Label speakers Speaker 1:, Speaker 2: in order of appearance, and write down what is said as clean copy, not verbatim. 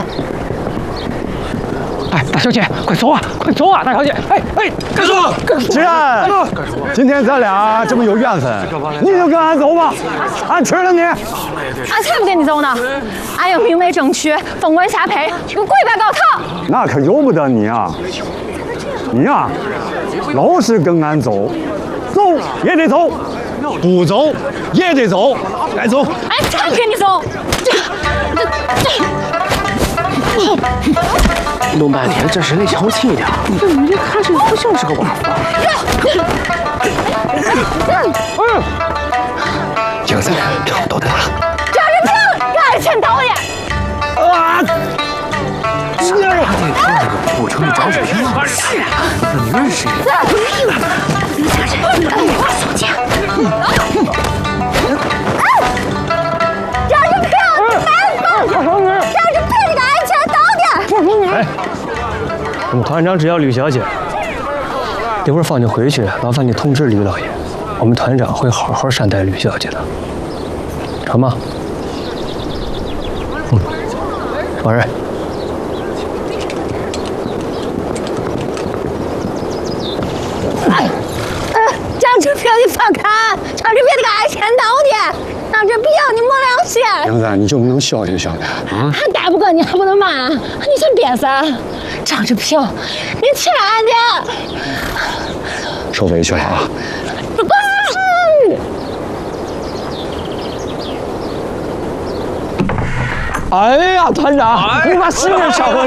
Speaker 1: 哎，大小姐，快走啊，快走啊，大小姐！哎，干什么？
Speaker 2: 既然今天咱俩这么有缘分，你就跟俺走吧，俺吃了你。
Speaker 3: 俺才不跟你走呢！俺要明媒正娶，凤冠霞帔，有跪拜高堂。
Speaker 2: 那可由不得你啊！你呀，老是跟俺走，走也得走，不走也得走，该走。
Speaker 3: 俺才不跟你走！
Speaker 1: 弄半天这是来调情的，你这看着不像是个娃娃。江三，差不多得了。
Speaker 3: 张志平，俺全倒的。
Speaker 1: 啊！这个不成你张志平吗？是啊，那你认识谁？
Speaker 3: 你家人跟我相见。张志平，你慢走！张志平，你个安全倒的！
Speaker 4: 哎，我们团长只要吕小姐，一会儿放你回去，麻烦你通知吕老爷，我们团长会好好善待吕小姐的，成吗？王瑞。
Speaker 3: 张志平，你放开！张志平，你个爱钱倒的！张志平，你没良心！
Speaker 2: 杨三，你就不能消停消停啊？
Speaker 3: 俺打不过你，还不能骂？你想憋啥？张志平，你欠俺的！
Speaker 2: 受委屈了啊！
Speaker 1: 哎呀，团长，你把媳妇抢回来。